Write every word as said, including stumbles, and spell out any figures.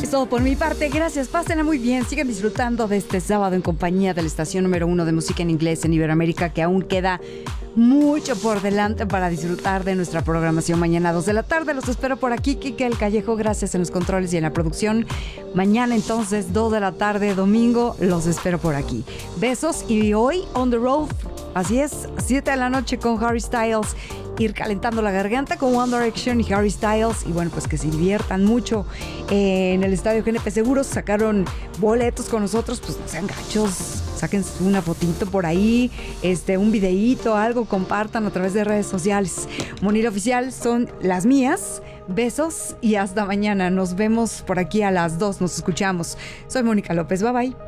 Es todo por mi parte. Gracias. Pásenla muy bien. Sigan disfrutando de este sábado en compañía de la estación número uno de música en inglés en Iberoamérica, que aún queda mucho por delante para disfrutar de nuestra programación. Mañana a dos de la tarde los espero por aquí. Kike El Callejo, gracias en los controles y en la producción. Mañana entonces, dos de la tarde, domingo, los espero por aquí. Besos y hoy on the road, así es, siete de la noche con Harry Styles. Ir calentando la garganta con One Direction y Harry Styles. Y bueno, pues que se diviertan mucho en el Estadio G N P Seguros. Sacaron boletos con nosotros, pues no sean gachos. Saquen una fotito por ahí, este, un videíto, algo, compartan a través de redes sociales. Monira Oficial son las mías. Besos y hasta mañana. Nos vemos por aquí a las dos. Nos escuchamos. Soy Mónica López. Bye bye.